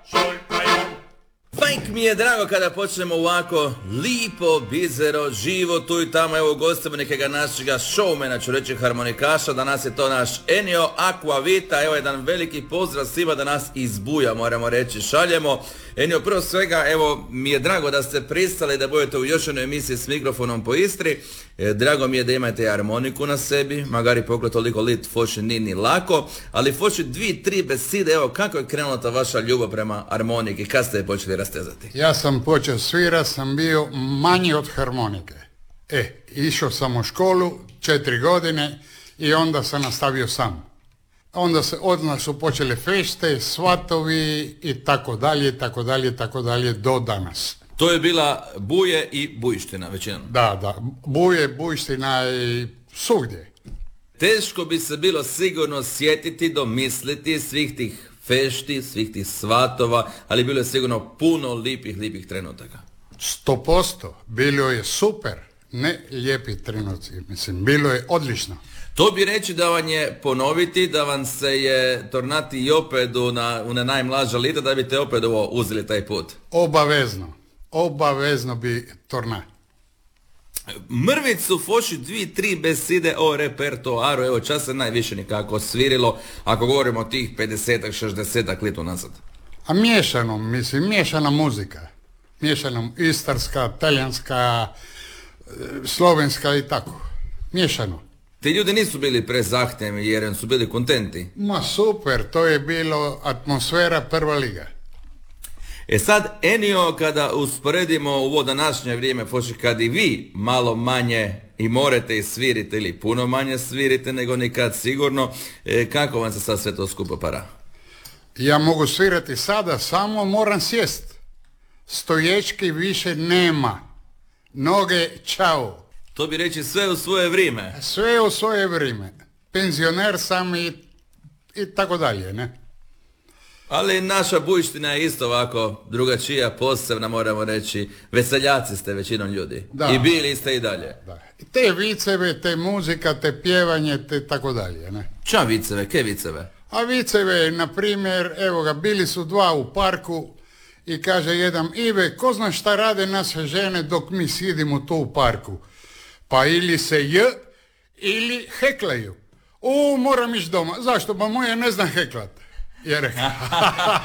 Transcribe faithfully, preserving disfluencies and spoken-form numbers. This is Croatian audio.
Fajk mi je drago kada počnemo ovako lipo, bizero, živo, tu i tamo, evo gostimo nekega našega showmana, ću reći harmonikaša, danas je to naš Ennio Acquavita, evo jedan veliki pozdrav svima da nas izbuja, moramo reći, šaljemo. Ennio, prvo svega, evo, mi je drago da ste pristali da budete u još jednoj emisiji s mikrofonom po Istri, e, drago mi je da imate harmoniku na sebi, magari pokle toliko lit, foši ni ni lako, ali foši dvi, tri beside, evo, kako je krenula ta vaša ljubav prema harmoniki, kad ste je počeli rastezati? Ja sam počeo svirat, sam bio manji od harmonike. E, išao sam u školu četiri godine i onda sam nastavio sam. Onda se od nas su počele fešte, svatovi i tako dalje, tako dalje, tako dalje do danas. To je bila Buje i Bujština većinom. Da, da, Buje, Bujština i svugdje. Teško bi se bilo sigurno sjetiti, domisliti svih tih fešti, svih tih svatova, ali bilo je sigurno puno lipih, lipih trenutaka. Sto posto. Bilo je super, ne lijepi trenuci, mislim, bilo je odlično. To bi reći da vam je ponoviti, da vam se je tornati i opet u na, u na najmlađa lita, da biste opet ovo uzeli taj put. Obavezno, obavezno bi torna. Mrvicu foši dvi, tri beside o repertoaru, evo čas se najviše nikako svirilo, ako govorimo o tih pedesetak, šezdesetak litu nazad. A miješano, mislim, miješana muzika. Miješana istarska, talijanska, slovenska i tako. Miješano. Ti ljudi nisu bili prezahtjevni jer su bili kontenti. Ma super, to je bilo atmosfera prva liga. E sad, Ennio, kada usporedimo u ovo današnje vrijeme, pošto kad i vi malo manje i morate i svirite ili puno manje svirite nego nikad sigurno, e, kako vam se sad sve to skupo para? Ja mogu svirati sada, samo moram sjest. Stoječki više nema. Noge, čao. To bi reći sve u svoje vrijeme. Sve u svoje vrijeme. Penzioner sam i, i tako dalje, ne? Ali naša Bujština je isto ovako drugačija, posebna, moramo reći. Veseljaci ste većinom ljudi. Da. I bili ste i dalje. Da. Te viceve, te muzika, te pjevanje, te tako dalje, ne? Ča viceve, ke viceve? A viceve, na primjer, evo ga, bili su dva u parku i kaže jedan, Ive, ko zna šta rade naše žene dok mi sjedimo tu u parku? Pa ili se j, ili heklaju. U, moram ići doma. Zašto? Pa moja ne zna heklat. Je rekao.